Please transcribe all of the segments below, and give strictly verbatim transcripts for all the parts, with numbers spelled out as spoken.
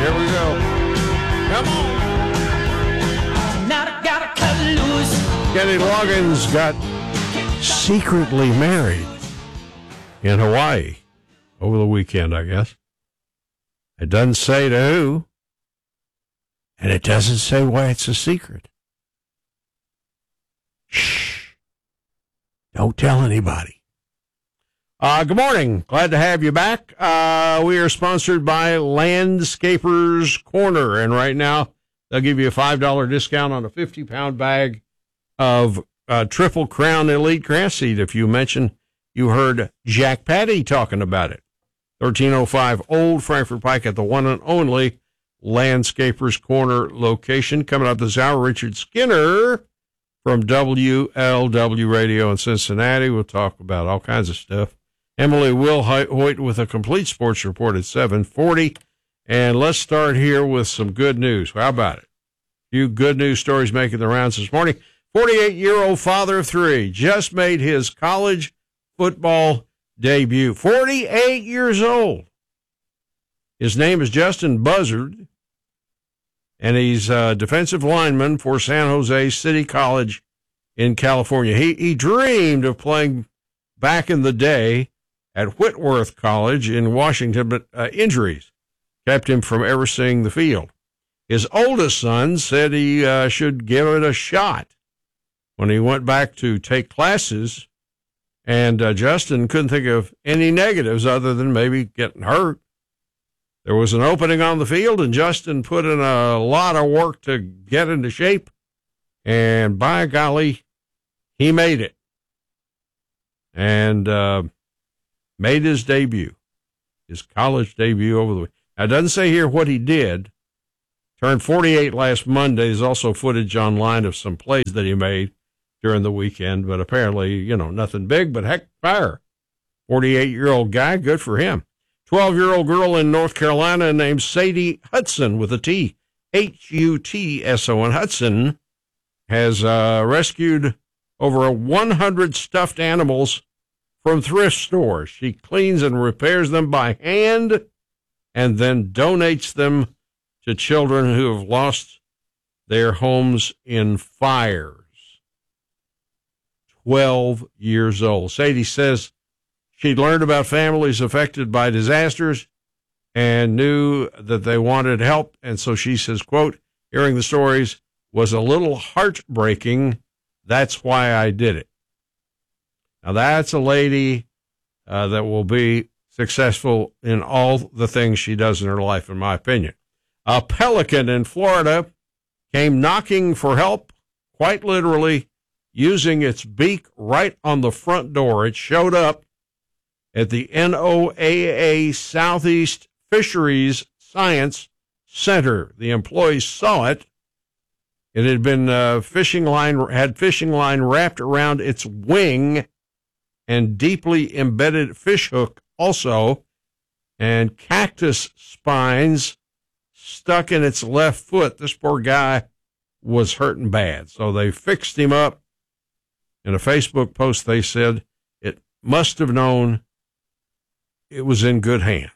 Here we go. Come on. Now I gotta cut loose. Kenny Loggins got secretly married in Hawaii over the weekend, I guess. It doesn't say to who, and it doesn't say why it's a secret. Shh. Don't tell anybody. Uh, good morning. Glad to have you back. Uh, we are sponsored by Landscapers Corner, and right now they'll give you a five dollars discount on a fifty-pound bag of uh, Triple Crown Elite Grass Seed if you mention you heard Jack Patty talking about it. thirteen oh five Old Frankfort Pike at the one and only Landscapers Corner location. Coming up this hour, Richard Skinner from W L W Radio in Cincinnati. We'll talk about all kinds of stuff. Emily Will Hoyt with a complete sports report at seven forty. And let's start here with some good news. How about it? A few good news stories making the rounds this morning. forty-eight-year-old father of three just made his college football debut. forty-eight years old. His name is Justin Buzzard, and he's a defensive lineman for San Jose City College in California. He he dreamed of playing back in the day at Whitworth College in Washington, but uh, injuries kept him from ever seeing the field. His oldest son said he uh, should give it a shot when he went back to take classes, and uh, Justin couldn't think of any negatives other than maybe getting hurt. There was an opening on the field, and Justin put in a lot of work to get into shape, and by golly, he made it. And uh, made his debut, his college debut over the week. Now, it doesn't say here what he did. Turned forty-eight last Monday. There's also footage online of some plays that he made during the weekend, but apparently, you know, nothing big, but heck, fire. forty-eight-year-old guy, good for him. twelve-year-old girl in North Carolina named Sadie Hudson with a T, H U T S O N. Hudson has uh, rescued over one hundred stuffed animals from thrift stores. She cleans and repairs them by hand and then donates them to children who have lost their homes in fires. twelve years old. Sadie says she learned about families affected by disasters and knew that they wanted help. And so she says, quote, hearing the stories was a little heartbreaking. That's why I did it. Now, that's a lady uh, that will be successful in all the things she does in her life, in my opinion. A pelican in Florida came knocking for help, quite literally, using its beak right on the front door. It showed up at the N O A A Southeast Fisheries Science Center. The employees saw it. It had been uh, fishing line had fishing line wrapped around its wing and deeply embedded fish hook also, and cactus spines stuck in its left foot. This poor guy was hurting bad, so they fixed him up. In a Facebook post, they said it must have known it was in good hands.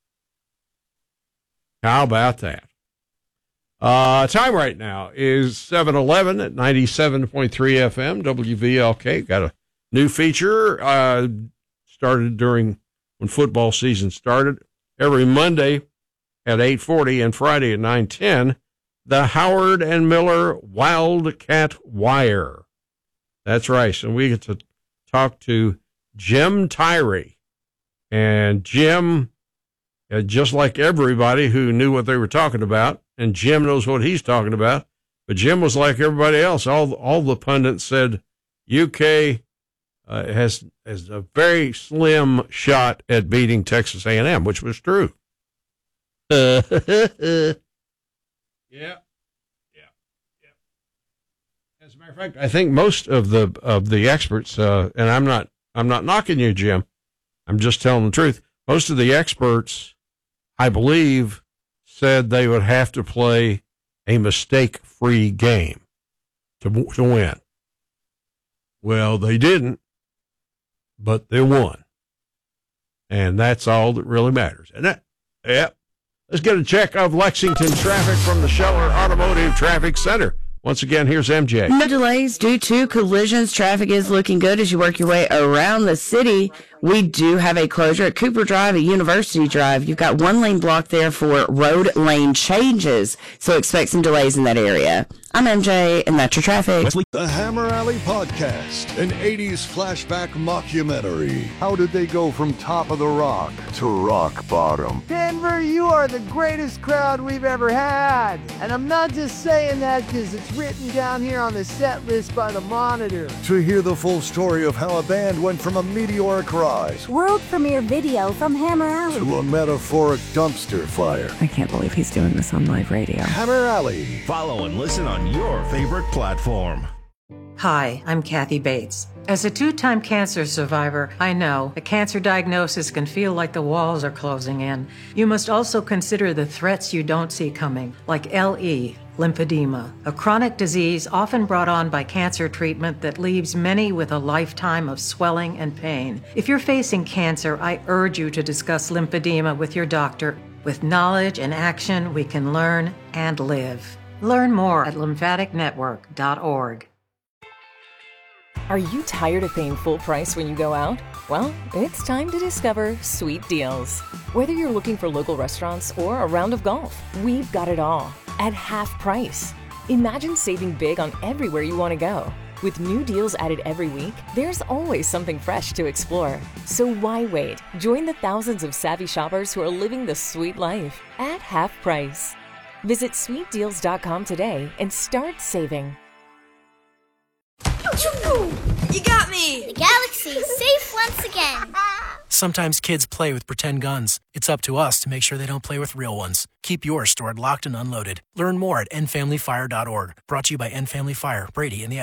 How about that? Uh, time right now is seven eleven at ninety-seven point three F M, W V L K. Got a new feature, uh, started during when football season started. Every Monday at eight forty and Friday at nine ten, the Howard and Miller Wildcat Wire. That's right. And we get to talk to Jim Tyree. And Jim, uh, just like everybody who knew what they were talking about, and Jim knows what he's talking about, but Jim was like everybody else. All, all the pundits said U K uh, has, has a very slim shot at beating Texas A and M, which was true. Uh, yeah. Yeah. Yeah. As a matter of fact, I think most of the, of the experts, uh, and I'm not, I'm not knocking you, Jim. I'm just telling the truth. Most of the experts, I believe, said they would have to play a mistake-free game to, to win. Well, they didn't, but they won. And that's all that really matters. And that, yeah, Let's get a check of Lexington traffic from the Scheller Automotive Traffic Center. Once again, here's M J. No delays due to collisions. Traffic is looking good as you work your way around the city. We do have a closure at Cooper Drive, at University Drive. You've got one lane blocked there for road lane changes, so expect some delays in that area. I'm M J, and that's your traffic. The Hammer Alley Podcast, an eighties flashback mockumentary. How did they go from top of the rock to rock bottom? Denver, you are the greatest crowd we've ever had. And I'm not just saying that because it's written down here on the set list by the Monitor. To hear the full story of how a band went from a meteoric rise world premiere video from Hammer Alley to a metaphoric dumpster fire. I can't believe he's doing this on live radio. Hammer Alley. Follow and listen on your favorite platform. Hi, I'm Kathy Bates. As a two-time cancer survivor, I know a cancer diagnosis can feel like the walls are closing in. You must also consider the threats you don't see coming, like L E, lymphedema, a chronic disease often brought on by cancer treatment that leaves many with a lifetime of swelling and pain. If you're facing cancer, I urge you to discuss lymphedema with your doctor. With knowledge and action, we can learn and live. Learn more at lymphatic network dot org. Are you tired of paying full price when you go out? Well, it's time to discover Sweet Deals. Whether you're looking for local restaurants or a round of golf, we've got it all at half price. Imagine saving big on everywhere you want to go. With new deals added every week, there's always something fresh to explore. So why wait? Join the thousands of savvy shoppers who are living the sweet life at half price. Visit sweet deals dot com today and start saving. You got me! The galaxy is safe once again. Sometimes kids play with pretend guns. It's up to us to make sure they don't play with real ones. Keep yours stored locked and unloaded. Learn more at end family fire dot org. Brought to you by End Family Fire, Brady, and the